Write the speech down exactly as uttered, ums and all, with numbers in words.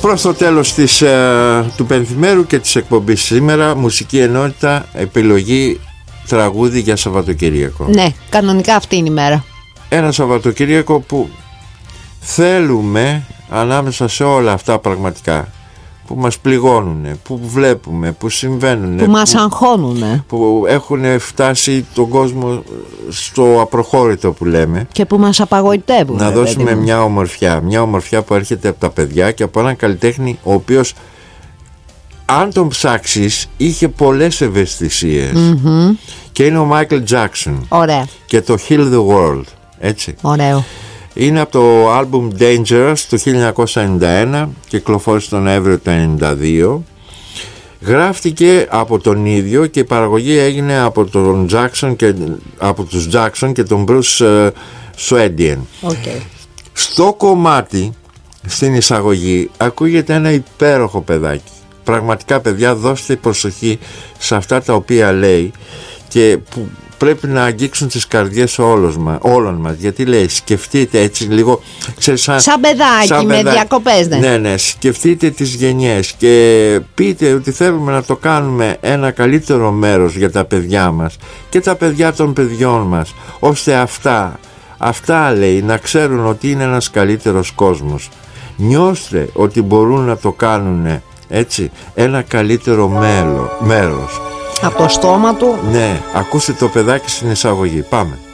Προς το τέλος της, ε, του πενθυμέρου και της εκπομπής σήμερα, μουσική ενότητα, επιλογή τραγούδι για Σαββατοκύριακο. Ναι, κανονικά αυτή είναι η μέρα. Ένα Σαββατοκύριακο που θέλουμε, ανάμεσα σε όλα αυτά πραγματικά που μας πληγώνουν, που βλέπουμε, που συμβαίνουν, που μας αγχώνουν, που έχουν φτάσει τον κόσμο στο απροχώρητο που λέμε, και που μας απαγοητεύουν, να δώσουμε μια ομορφιά, μια ομορφιά που έρχεται από τα παιδιά και από έναν καλλιτέχνη ο οποίος, αν τον ψάξεις, είχε πολλές ευαισθησίες. Mm-hmm. Και είναι ο Michael Jackson. Ωραία. Και το Heal the World, έτσι. Ωραίο. Είναι από το άλμπουμ Dangerous το χίλια εννιακόσια ενενήντα ένα, κυκλοφόρησε τον Νοέμβριο του ενενήντα δύο. Γράφτηκε από τον ίδιο και η παραγωγή έγινε από τον Jackson και από τους Jackson και τον Bruce uh, Swedian. Okay. Στο κομμάτι, στην εισαγωγή, ακούγεται ένα υπέροχο παιδάκι. Πραγματικά, παιδιά, δώστε προσοχή σε αυτά τα οποία λέει και που πρέπει να αγγίξουν τις καρδιές όλων μας, όλων μας. Γιατί λέει, σκεφτείτε έτσι λίγο, ξέρεις, σαν, σαν παιδάκι, σαν με παιδάκι. Διακοπές, ναι. Ναι, ναι, σκεφτείτε τις γενιές και πείτε ότι θέλουμε να το κάνουμε ένα καλύτερο μέρος για τα παιδιά μας και τα παιδιά των παιδιών μας, ώστε αυτά, αυτά λέει, να ξέρουν ότι είναι ένας καλύτερος κόσμος. Νιώστε ότι μπορούν να το κάνουν, έτσι, ένα καλύτερο μέλο, μέρος. Από το στόμα του. Ναι, ακούστε το παιδάκι στην εισαγωγή. Πάμε.